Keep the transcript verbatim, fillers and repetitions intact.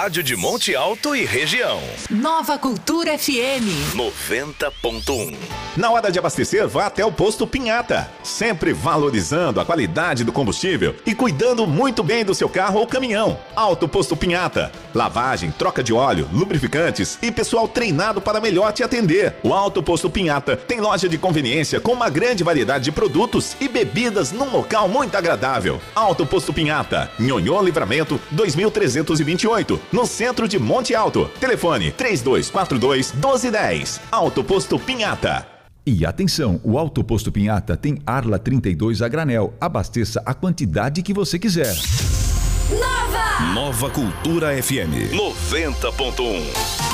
rádio de Monte Alto e região. Nova Cultura F M noventa ponto um. Na hora de abastecer, vá até o Posto Pinhata, sempre valorizando a qualidade do combustível e cuidando muito bem do seu carro ou caminhão. Alto Posto Pinhata, lavagem, troca de óleo, lubrificantes e pessoal treinado para melhor te atender. O Alto Posto Pinhata tem loja de conveniência com uma grande variedade de produtos e bebidas num local muito agradável. Alto Posto Pinhata, Nhonhô Livramento dois mil trezentos e vinte e oito, no centro de Monte Alto. Telefone três dois quatro dois, um dois um zero. Alto Posto Pinhata. E atenção, o Alto Posto Pinhata tem Arla trinta e dois a granel. Abasteça a quantidade que você quiser. Nova! Nova Cultura F M noventa ponto um.